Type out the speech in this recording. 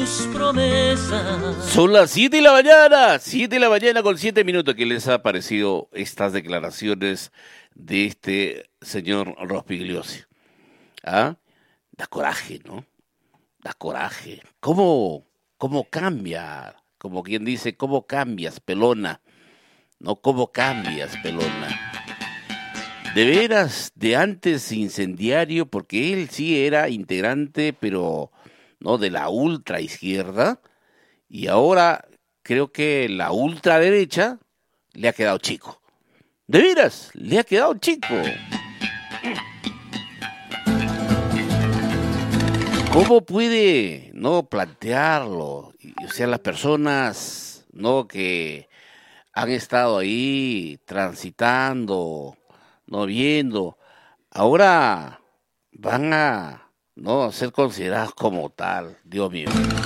Son las 7 de la mañana, 7 de la mañana con 7 minutos. ¿Qué les ha parecido estas declaraciones de este señor Rospigliosi? ¿Ah? Da coraje, ¿no? Da coraje. ¿Cómo cambia? Como quien dice, ¿cómo cambias, pelona? ¿No? ¿Cómo cambias, pelona? De veras, de antes incendiario, porque él sí era integrante, pero no de la ultra izquierda. Y ahora creo que la ultraderecha le ha quedado chico. De veras, le ha quedado chico. ¿Cómo puede no plantearlo? O sea, las personas no que han estado ahí transitando, no viendo, ahora van a no ser considerados como tal, Dios mío.